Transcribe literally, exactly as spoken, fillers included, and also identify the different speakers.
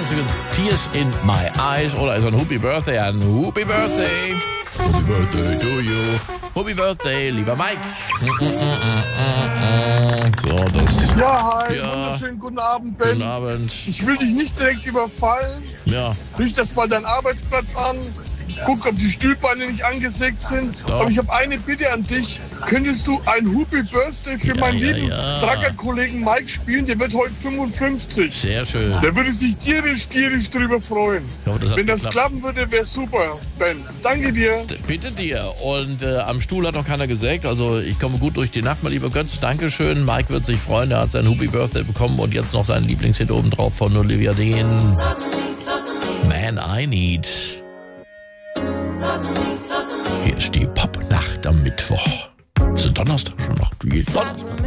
Speaker 1: Dance with Tears in My Eyes oder also ein Happy Birthday, ein Happy Birthday. Happy Birthday to you. Happy Birthday, lieber Mike. So, das.
Speaker 2: Ja, hi,
Speaker 1: Ja.
Speaker 2: wunderschönen guten Abend, Ben.
Speaker 1: Guten Abend.
Speaker 2: Ich will dich nicht direkt überfallen.
Speaker 1: Ja,
Speaker 2: Riech das mal deinen Arbeitsplatz an. Guck, ob die Stühlbeine nicht angesägt sind.
Speaker 1: Doch.
Speaker 2: Aber ich habe eine Bitte an dich. Könntest du ein Happy Birthday für
Speaker 1: Ja,
Speaker 2: meinen
Speaker 1: ja,
Speaker 2: lieben
Speaker 1: ja.
Speaker 2: Tracker-Kollegen Mike spielen? Der wird heute fünfundfünfzig.
Speaker 1: sehr schön.
Speaker 2: Der würde sich tierisch, tierisch drüber freuen.
Speaker 1: Ich hoffe, das hat
Speaker 2: Wenn das
Speaker 1: geklappt.
Speaker 2: klappen würde, wäre super, Ben. Danke dir.
Speaker 1: Bitte dir. Und äh, am Stuhl hat noch keiner gesägt. Also ich komme gut durch die Nacht, mein lieber Götz. Dankeschön. Mike wird sich freuen. Er hat sein Happy Birthday bekommen und jetzt noch seinen Lieblingshit obendrauf von Olivia Dean. Man, I Need. Hier ist die Popnacht am Mittwoch. Ist es Donnerstag schon noch? Donnerstag.